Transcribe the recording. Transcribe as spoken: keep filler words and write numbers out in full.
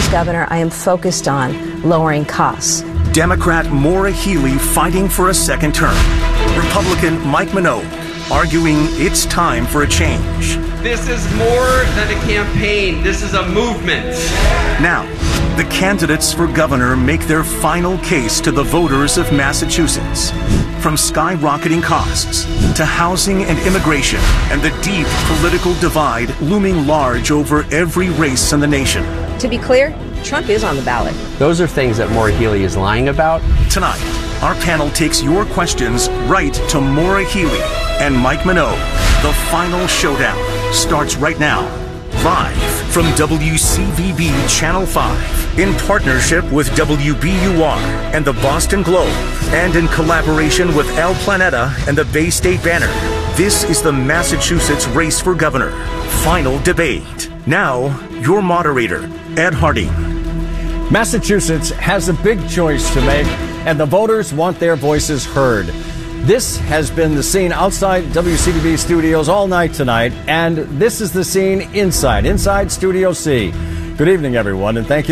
as governor, I am focused on lowering costs. Democrat Maura Healey fighting for a second term. Republican Mike Minogue arguing it's time for a change. This is more than a campaign. This is a movement. Now, the candidates for governor make their final case to the voters of Massachusetts. From skyrocketing costs to housing and immigration and the deep political divide looming large over every race in the nation. To be clear, Trump is on the ballot. Those are things that Maura Healey is lying about. Tonight, our panel takes your questions right to Maura Healey and Mike Minogue. The final showdown starts right now. Live from W C V B Channel five, in partnership with W B U R and the Boston Globe, and in collaboration with El Planeta and the Bay State Banner. This is the Massachusetts Race for Governor. Final debate. Now, your moderator, Ed Harding. Massachusetts has a big choice to make, and the voters want their voices heard. This has been the scene outside W C V B studios all night tonight, and this is the scene inside, inside Studio C. Good evening, everyone, and thank you.